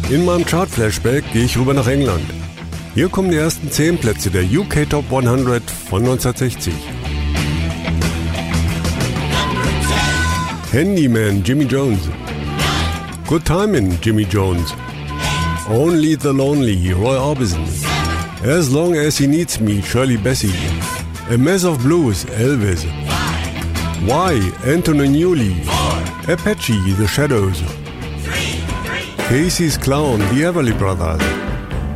In meinem Chart-Flashback gehe ich rüber nach England. Hier kommen die ersten 10 Plätze der UK Top 100 von 1960. Handyman, Jimmy Jones. Good Timing, Jimmy Jones. Only the Lonely, Roy Orbison. As Long as He Needs Me, Shirley Bassey. A Mess of Blues, Elvis. Why, Anthony Newley. Apache, The Shadows. Casey's Clown, The Everly Brothers.